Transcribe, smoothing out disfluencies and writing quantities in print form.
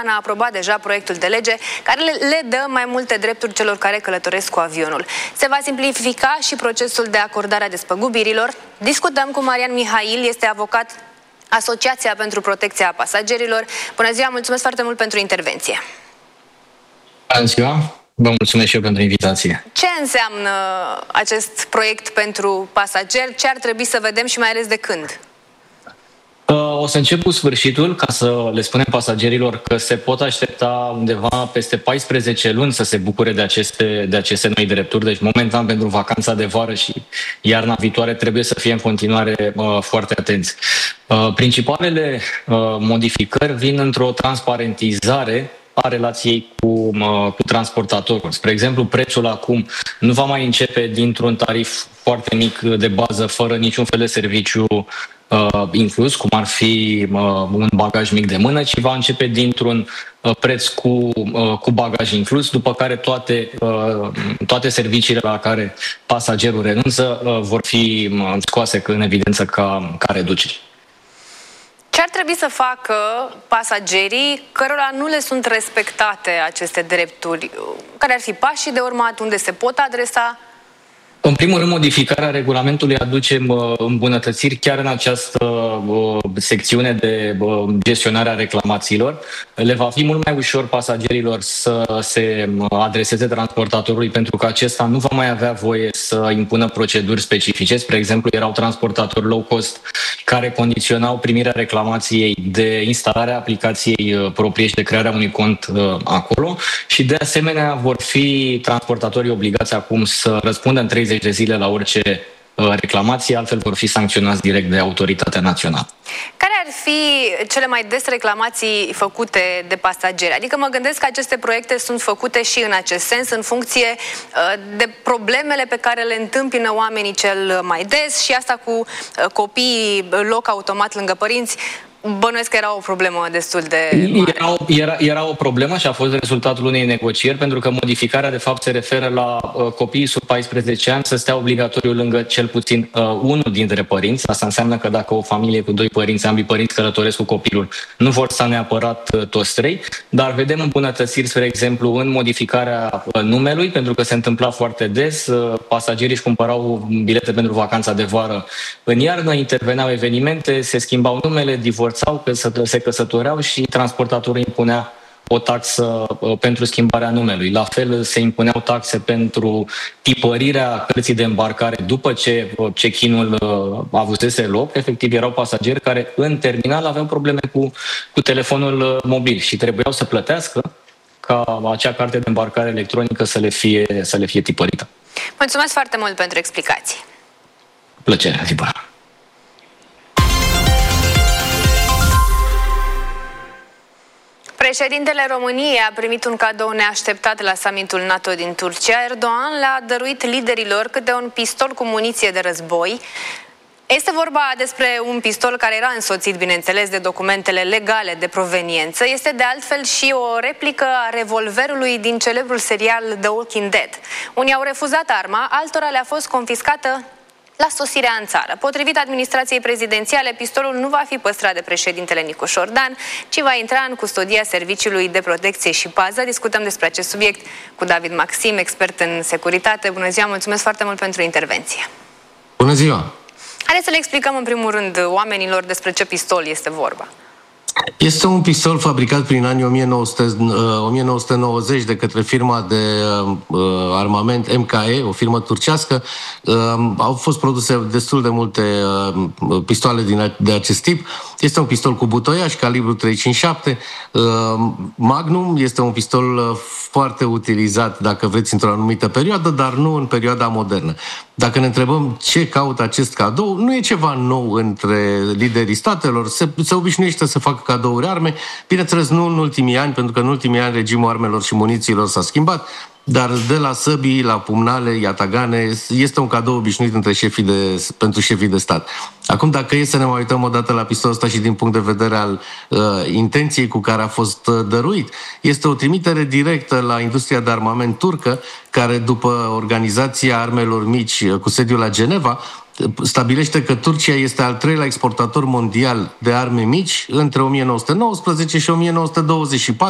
European a aprobat deja proiectul de lege care le dă mai multe drepturi celor care călătoresc cu avionul. Se va simplifica și procesul de acordare a despăgubirilor. Discutăm cu Marian Mihail, este avocat Asociația pentru Protecția Pasagerilor. Bună ziua, mulțumesc foarte mult pentru intervenție. Bună ziua, vă mulțumesc și eu pentru invitație. Ce înseamnă acest proiect pentru pasageri? Ce ar trebui să vedem și mai ales de când? O să încep cu sfârșitul, ca să le spunem pasagerilor că se pot aștepta undeva peste 14 luni să se bucure de aceste noi drepturi. Deci, momentan, pentru vacanța de vară și iarna viitoare, trebuie să fie în continuare foarte atenți. Principalele modificări vin într-o transparentizare a relației cu transportatorul. Spre exemplu, prețul acum nu va mai începe dintr-un tarif foarte mic de bază, fără niciun fel de serviciu inclus, cum ar fi un bagaj mic de mână, ci va începe dintr-un preț cu bagaj inclus, după care toate serviciile la care pasagerul renunță vor fi scoase în evidență ca reduceri. Ce ar trebui să facă pasagerii cărora nu le sunt respectate aceste drepturi? Care ar fi pașii de urmat? Unde se pot adresa? În primul rând, modificarea regulamentului aduce îmbunătățiri chiar în această secțiune de gestionare a reclamațiilor. Le va fi mult mai ușor pasagerilor să se adreseze transportatorului, pentru că acesta nu va mai avea voie să impună proceduri specifice. Spre exemplu, erau transportatori low cost care condiționau primirea reclamației de instalarea aplicației proprie și de crearea unui cont acolo și de asemenea vor fi transportatorii obligați acum să răspundă în 30 de zile la orice reclamație, altfel vor fi sancționați direct de autoritatea națională. Care ar fi cele mai des reclamații făcute de pasageri? Adică mă gândesc că aceste proiecte sunt făcute și în acest sens, în funcție de problemele pe care le întâmpină oamenii cel mai des, și asta cu copiii loc automat lângă părinți. Bănuiesc că era o problemă destul de mare. Era o problemă și a fost rezultatul unei negocieri, pentru că modificarea de fapt se referă la copiii sub 14 ani să stea obligatoriu lângă cel puțin unul dintre părinți. Asta înseamnă că dacă o familie cu doi părinți, ambii părinți călătoresc cu copilul, nu vor sta neapărat toți trei, dar vedem îmbunătățiri, spre exemplu, în modificarea numelui, pentru că se întâmpla foarte des, pasagerii își cumpărau bilete pentru vacanța de vară în iarnă, interveneau evenimente, se schimbau numele, divorțau, se căsătoreau și transportatorul impunea o taxă pentru schimbarea numelui. La fel se impuneau taxe pentru tipărirea cărții de îmbarcare după ce check-in-ul avusese loc. Efectiv, erau pasageri care în terminal aveau probleme cu telefonul mobil și trebuiau să plătească ca acea carte de îmbarcare electronică să le fie tipărită. Mulțumesc foarte mult pentru explicații. Plăcere, zi bună. Președintele României a primit un cadou neașteptat la summitul NATO din Turcia. Erdogan le-a dăruit liderilor câte un pistol cu muniție de război. Este vorba despre un pistol care era însoțit, bineînțeles, de documentele legale de proveniență. Este de altfel și o replică a revolverului din celebrul serial The Walking Dead. Unii au refuzat arma, altora le-a fost confiscată la sosirea în țară. Potrivit administrației prezidențiale, pistolul nu va fi păstrat de președintele Nicu Șordan, ci va intra în custodia Serviciului de Protecție și Pază. Discutăm despre acest subiect cu David Maxim, expert în securitate. Bună ziua, mulțumesc foarte mult pentru intervenție. Bună ziua! Haideți să le explicăm în primul rând oamenilor despre ce pistol este vorba. Este un pistol fabricat prin anii 1990 de către firma de armament MKE, o firmă turcească. Au fost produse destul de multe pistoale de acest tip. Este un pistol cu butoiaș, calibru 357. Magnum este un pistol foarte utilizat, dacă vreți, într-o anumită perioadă, dar nu în perioada modernă. Dacă ne întrebăm ce caută acest cadou, nu e ceva nou între liderii statelor. Se obișnuiește să facă cadouri arme, bineînțeles nu în ultimii ani, pentru că în ultimii ani regimul armelor și munițiilor s-a schimbat, dar de la săbii, la pumnale, iatagane, este un cadou obișnuit pentru șefii de stat. Acum, dacă e să ne mai uităm odată la pistolul ăsta și din punct de vedere al intenției cu care a fost dăruit, este o trimitere directă la industria de armament turcă, care după Organizația Armelor Mici cu sediul la Geneva, stabilește că Turcia este al treilea exportator mondial de arme mici între 1919 și 1924.